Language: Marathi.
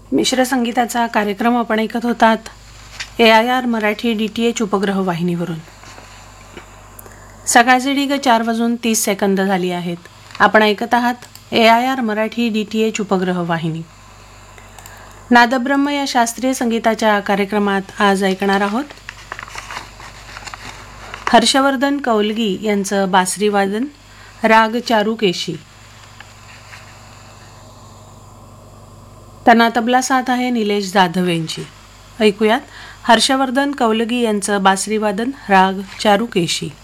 मिश्र संगीताचा कार्यक्रम आपण ऐकत होतात AIR मराठी DTH उपग्रह वाहिनीवरून. सकाळचे ढिग 4:30 झाली आहेत. आपण ऐकत आहात AIR मराठी DTH उपग्रह वाहिनी. नादब्रह्म या शास्त्रीय संगीताच्या कार्यक्रमात आज ऐकणार आहोत हर्षवर्धन कौलगी यांचं बासरी वादन, राग चारुकेशी. त्यांना तबला साथ आहे निलेश जाधव यांची. ऐकूयात हर्षवर्धन कौलगी यांचं बासरी वादन, राग चारुकेशी.